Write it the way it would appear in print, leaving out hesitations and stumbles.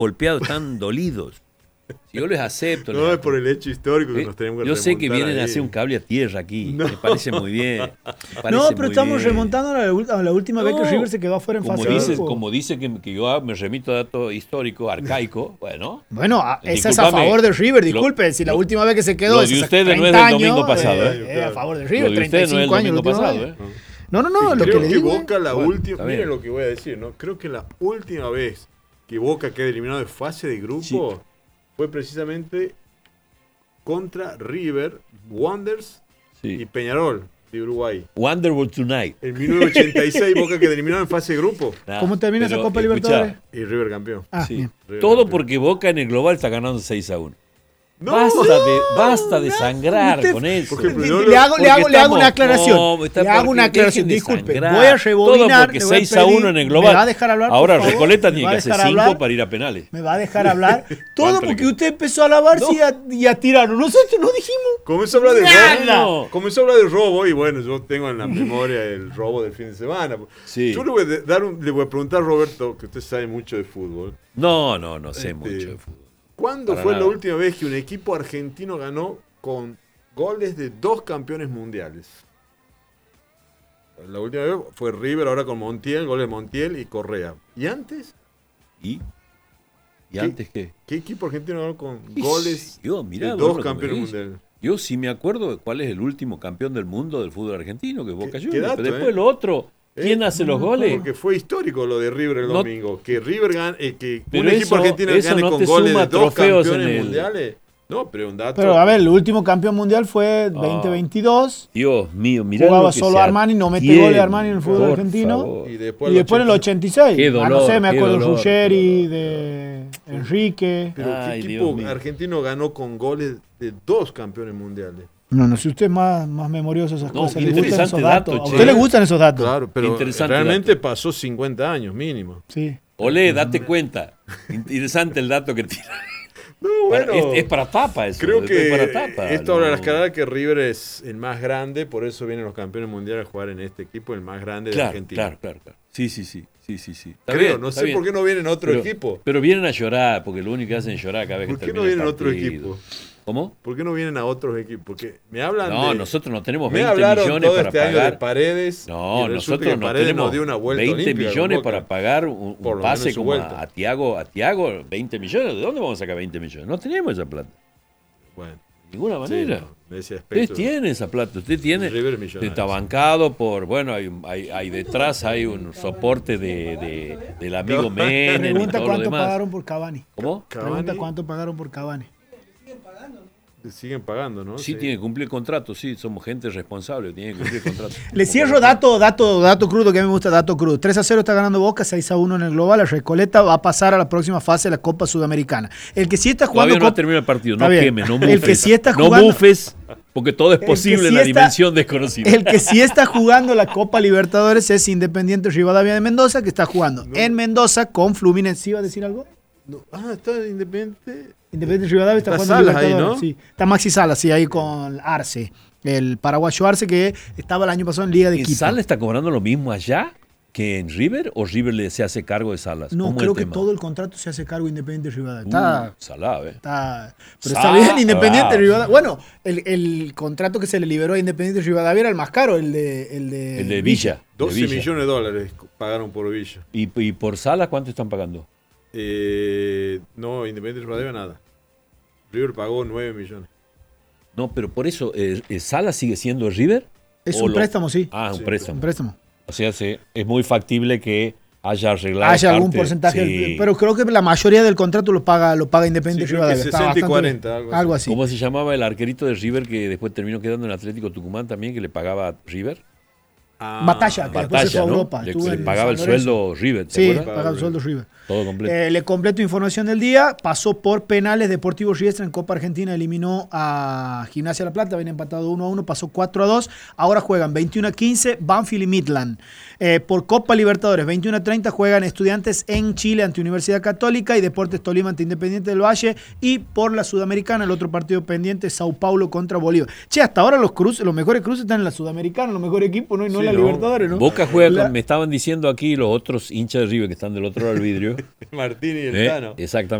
golpeados, están dolidos. Si yo les acepto. No, es por el hecho histórico que nos tenemos que Yo sé que remontar vienen ahí. a hacer un cable a tierra aquí. No. Me parece muy bien. No, pero estamos remontando a la última vez que River se quedó afuera en fase de grupo. Como dice que yo me remito a datos históricos, arcaico, bueno. Bueno, esa es a favor de River, disculpe, si la última vez que se quedó lo de ustedes 30 no es del años, domingo pasado, es a favor de River, lo de ustedes no es 35 del años. domingo pasado, No, lo que Creo le que digo. Boca la Bueno, última, está miren bien. lo que voy a decir, ¿no? Creo que la última vez que Boca queda eliminado de fase de grupo Sí. fue precisamente contra River, Wanderers y Sí. Peñarol de Uruguay. Wonderful Tonight. En 1986 Boca queda eliminado en fase de grupo ¿Cómo termina esa Copa Libertadores? y River campeón. Ah, Sí. bien. River Todo campeón. porque Boca en el global está ganando 6-1. No, Basta de sangrar usted- con eso. Por ejemplo, Le hago una aclaración. está Le hago porque una aclaración. dejen de Disculpe, sangrar. voy a rebobinar. Todo porque le voy a 6-1 pedir, en el global. ¿Me va a dejar hablar, por Ahora favor? Recoleta ¿Me tiene va que a hacer dejar 5 hablar? para ir a penales. Me va a dejar hablar. Todo ¿Cuánto porque le- usted empezó a alabarse y a tirarnos. Nosotros no dijimos. comenzó a hablar de Nada. robo. Comenzó a hablar de robo y bueno, yo tengo en la memoria el robo del fin de semana. Sí. Yo le voy a preguntar a Roberto, que usted sabe mucho de fútbol. No sé mucho de fútbol. ¿Cuándo Para fue nada. la última vez que un equipo argentino ganó con goles de 2 campeones mundiales? La última vez fue River, ahora con Montiel, goles de Montiel y Correa. ¿Y antes? ¿Y ¿Qué? antes qué? ¿Qué equipo argentino ganó con ¿Qué goles sé yo? Mirá, de vos 2 lo que me campeones dices. mundiales? Yo sí me acuerdo de cuál es el último campeón del mundo del fútbol argentino, que es Boca ¿Qué Juniors. dato, Pero después lo otro, ¿quién hace los goles? Porque fue histórico lo de River el No- domingo. Que River gane, que Pero un equipo eso- argentino eso gane no con te goles suma de 2 trofeos campeones en el- mundiales. No, pero un dato. Pero a ver, el último campeón mundial fue 2022. Dios mío, mirá Jugaba lo que solo se Armani, no mete atiende, goles Armani en el fútbol por argentino. favor. Y Y después, después en el 86. Qué no dolor, sé, me qué acuerdo de dolor, Ruggeri, qué dolor. de Enrique. Pero Ay, ¿qué Dios equipo mío. argentino ganó con goles de 2 campeones mundiales? No sé, usted es más memorioso esas No, cosas. qué ¿Le gustan interesante esos datos? dato, ¿A che. usted le gustan esos datos? Claro, pero Interesante realmente dato. pasó 50 años mínimo. Sí. Olé, date cuenta. Interesante el dato que tira. No, bueno. Es para tapa eso. Creo que es para tapa. esto habla de no. las caras que River es el más grande, por eso vienen los campeones mundiales a jugar en este equipo, el más grande de Claro, Argentina. claro. Sí. Está Creo, bien, no está sé bien. por qué no vienen a otro equipo. Pero vienen a llorar, porque lo único que hacen es llorar cada vez que ¿Por qué termina no vienen a el otro partido. equipo? ¿Cómo? ¿Por qué no vienen a otros equipos? Porque me hablan No, de... nosotros no tenemos Me 20 hablaron millones todo para este año de pagar. Paredes. No, y resulta nosotros que no Paredes tenemos nos dio una vuelta 20 olímpica con millones Boca. para pagar un Por lo pase menos su como vuelta. a Tiago, 20 millones. ¿De dónde vamos a sacar 20 millones? No tenemos esa plata. Bueno, De ninguna manera. sí, no, de ese Usted aspecto. tiene esa plata, usted tiene. River es millonario, Está bancado por, bueno, hay detrás hay un soporte del amigo Menem y Pregunta todo lo cuánto demás. pagaron por Cavani. ¿Cómo? Pregunta Cavani, cuánto pagaron por Cavani. siguen pagando, ¿no? Sí, tiene que cumplir contrato, sí, somos gente responsable, tiene que cumplir contrato. Le cierro dato crudo, que a mí me gusta dato crudo. 3-0 está ganando Boca, 6-1 en el global. La Recoleta va a pasar a la próxima fase de la Copa Sudamericana. El que sí está jugando. Todavía no ha terminado el partido, no Está bien. queme, no El bufes. que sí está No jugando- bufes, porque todo es que posible sí en la está- dimensión desconocida. El que sí está jugando la Copa Libertadores es Independiente Rivadavia de Mendoza, que está jugando en Mendoza con Fluminense. ¿Sí iba a decir algo? No. Ah, está Independiente. Independiente Rivadavia está Está jugando Salas ahí, Libertadores, ¿no? sí. Está Maxi Salas, sí, ahí con Arce. El paraguayo Arce que estaba el año pasado en Liga de ¿Y Quito. Salas está cobrando lo mismo allá que en River o River se hace cargo de Salas? No, ¿Cómo es creo el que tema? todo el contrato se hace cargo de Independiente Rivadavia. Está, Salado, pero está bien Independiente Bravo. Rivadavia. Bueno, el contrato que se le liberó a Independiente Rivadavia era el más caro, el de El de Villa. 12 de Villa. millones de dólares pagaron por Villa. ¿Y por Salas cuánto están pagando? No, Independiente Rivadavia nada. River pagó 9 millones. No, pero por eso, ¿Salas sigue siendo River? Es ¿O un lo- préstamo, sí. Ah, un Sí, préstamo. Un préstamo. O sea, es muy factible que haya arreglado Haya algún parte- porcentaje, sí. pero creo que la mayoría del contrato lo paga Independiente Sí, creo que Rivadavia. Está 60 y bastante 40, bien. algo así. ¿Cómo se llamaba el arquerito de River que después terminó quedando en Atlético Tucumán también, que le pagaba a River? Batalla, que después se fue a ¿no? Europa. Le estuvo en pagaba el San Lorenzo. sueldo River, ¿te Sí, acuerdas? pagaba el sueldo River. Todo completo. Le completo información del día. Pasó por penales Deportivo Riestra en Copa Argentina. Eliminó a Gimnasia La Plata. Habían empatado 1-1. Pasó 4-2. Ahora juegan 21-15 Banfield y Midland. Por Copa Libertadores, 21:30 juegan Estudiantes en Chile ante Universidad Católica y Deportes Tolima ante Independiente del Valle. Y por la Sudamericana, el otro partido pendiente, Sao Paulo contra Bolívar. Che, hasta ahora los mejores cruces están en la Sudamericana, los mejores equipos, ¿no? Y no en la Libertadores, ¿no? Boca juega me estaban diciendo aquí los otros hinchas de River que están del otro lado del vidrio. Martín y el Tano. Exactamente.